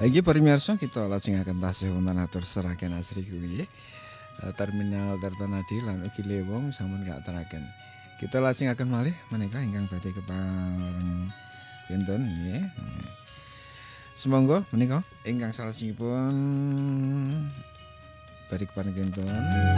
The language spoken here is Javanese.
Iki pamirsa kita lajengaken tasih wonten atur seragen asri kuwi. Terminal Tirtonadi lan ugi Lewong sampun kaaturaken. Kita lajengaken malih menika ingkang badhe kepareng kinten nggih. Semangga menika ingkang salajengipun badhe kepareng kinten.